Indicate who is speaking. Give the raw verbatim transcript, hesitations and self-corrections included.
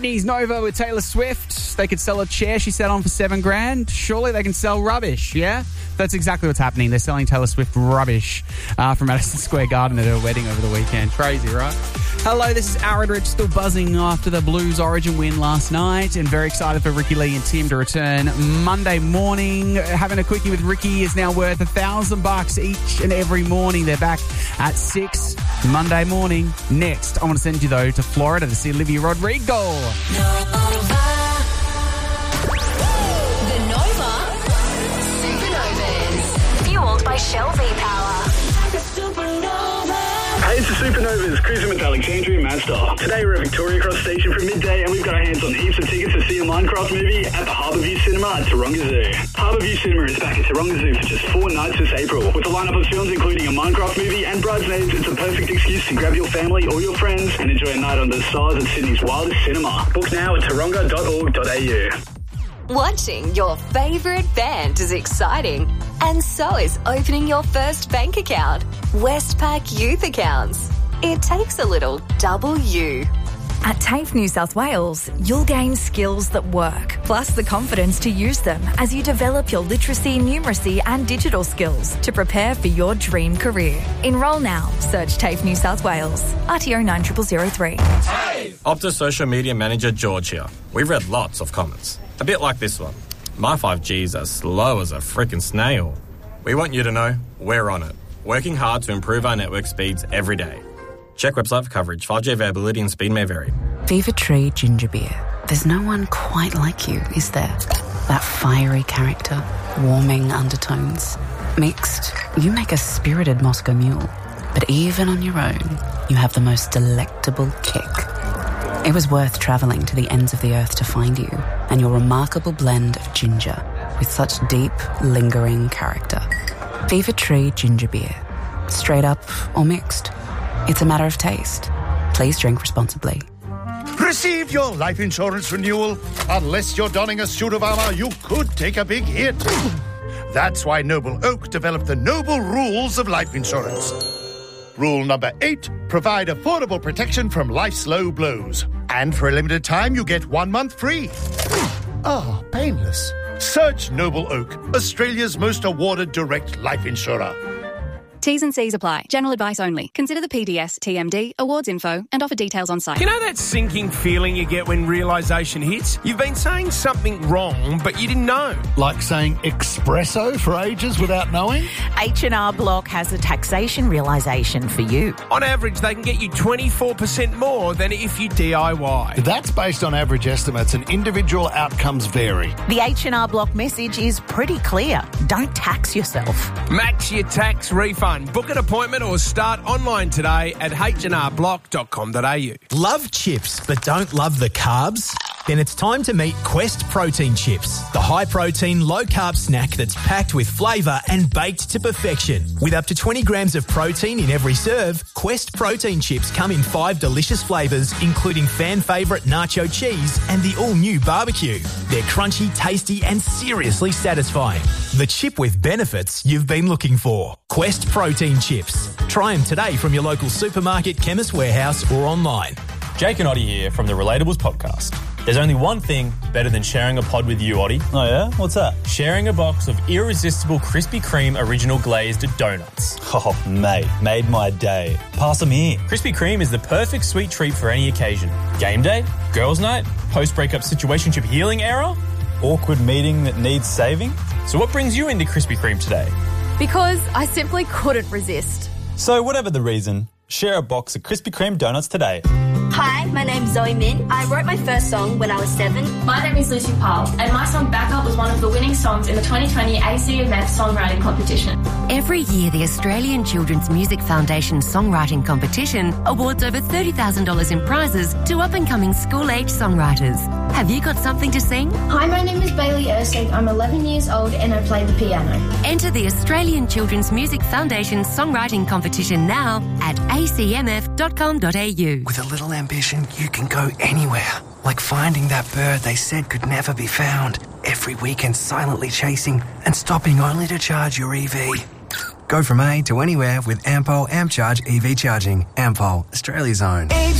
Speaker 1: Sydney's Nova with Taylor Swift. They could sell a chair she sat on for seven grand. Surely they can sell rubbish, yeah? That's exactly what's happening. They're selling Taylor Swift rubbish uh, from Madison Square Garden at her wedding over the weekend. Crazy, right? Hello, this is Aaron Rich, still buzzing after the Blues Origin win last night, and very excited for Ricky Lee and Tim to return Monday morning. Having a quickie with Ricky is now worth a thousand bucks each and every morning. They're back at six Monday morning. Next, I want to send you though to Florida to see Olivia Rodrigo.
Speaker 2: Nova. The Nova Supernovas, fueled by Shell V-Power. The Supernova.
Speaker 3: Hey, it's the Supernovas, Chris and Alexandria Mazda. Today we're at Victoria Cross Station for midday, and we've got our hands on heaps of tickets to see a Minecraft movie at the Harbourview Cinema at Taronga Zoo. Harbourview Cinema is back at Taronga Zoo for just four nights this April. With a lineup of films including a Minecraft movie and Bridesmaids, it's a perfect excuse to grab your family or your friends and enjoy a night under the stars at Sydney's wildest cinema. Book now at taronga dot org dot a u.
Speaker 2: Watching your favourite band is exciting, and so is opening your first bank account. Westpac Youth Accounts. It takes a little double U.
Speaker 4: At TAFE New South Wales, you'll gain skills that work, plus the confidence to use them as you develop your literacy, numeracy and digital skills to prepare for your dream career. Enrol now. Search TAFE New South Wales. R T O nine zero zero zero three.
Speaker 5: Optus Social Media Manager George here. We've read lots of comments. A bit like this one. My five G's are slow as a frickin' snail. We want you to know we're on it. Working hard to improve our network speeds every day. Check website for coverage. five G availability and speed may vary.
Speaker 6: Fever Tree Ginger Beer. There's no one quite like you, is there? That fiery character, warming undertones. Mixed, you make a spirited Moscow Mule. But even on your own, you have the most delectable kick. It was worth travelling to the ends of the earth to find you, and your remarkable blend of ginger with such deep, lingering character. Fever Tree Ginger Beer. Straight up or mixed. It's a matter of taste. Please drink responsibly.
Speaker 7: Receive your life insurance renewal. Unless you're donning a suit of armour, you could take a big hit. That's why Noble Oak developed the Noble Rules of Life Insurance. Rule number eight, provide affordable protection from life's low blows. And for a limited time, you get one month free. Ah, oh, painless. Search Noble Oak, Australia's most awarded direct life insurer.
Speaker 8: T's and C's apply. General advice only. Consider the P D S, T M D, awards info, and offer details on site.
Speaker 9: You know that sinking feeling you get when realisation hits? You've been saying something wrong, but you didn't know.
Speaker 10: Like saying espresso for ages without knowing?
Speaker 11: H and R Block has a taxation realisation for you.
Speaker 9: On average, they can get you twenty-four percent more than if you D I Y.
Speaker 10: That's based on average estimates, and individual outcomes vary.
Speaker 11: The H and R Block message is pretty clear. Don't tax yourself.
Speaker 9: Max your tax refund. Book an appointment or start online today at h and r block dot com dot a u.
Speaker 12: Love chips but don't love the carbs? Then it's time to meet Quest Protein Chips, the high-protein, low-carb snack that's packed with flavour and baked to perfection. With up to twenty grams of protein in every serve, Quest Protein Chips come in five delicious flavours, including fan-favourite nacho cheese and the all-new barbecue. They're crunchy, tasty and seriously satisfying. The chip with benefits you've been looking for. Quest Protein Chips. Try them today from your local supermarket, Chemist Warehouse or online.
Speaker 13: Jake and Oddie here from the Relatables podcast. There's only one thing better than sharing a pod with you, Oddie.
Speaker 14: Oh, yeah? What's that?
Speaker 13: Sharing a box of irresistible Krispy Kreme original glazed donuts.
Speaker 14: Oh, mate, made my day. Pass them here.
Speaker 13: Krispy Kreme is the perfect sweet treat for any occasion. Game day, girls' night, post-breakup situationship healing era,
Speaker 14: awkward meeting that needs saving.
Speaker 13: So what brings you into Krispy Kreme today?
Speaker 15: Because I simply couldn't resist.
Speaker 14: So whatever the reason, share a box of Krispy Kreme donuts today.
Speaker 16: Hi, my name's Zoe Min. I wrote my first song when I was seven.
Speaker 17: My name is Lucy Powell, and my song Back Up was one of the winning songs in the twenty twenty A C M F Songwriting Competition.
Speaker 18: Every year, the Australian Children's Music Foundation Songwriting Competition awards over thirty thousand dollars in prizes to up-and-coming school-age songwriters. Have you got something to sing?
Speaker 19: Hi, my name is Bailey Ersing. I'm eleven years old and I play the piano.
Speaker 18: Enter the Australian Children's Music Foundation Songwriting Competition now at a c m f dot com dot a u.
Speaker 20: With a little ambition, you can go anywhere. Like finding that bird they said could never be found. Every weekend silently chasing and stopping only to charge your E V. Go from A to anywhere with Ampol AmpCharge E V charging. Ampol, Australia's own.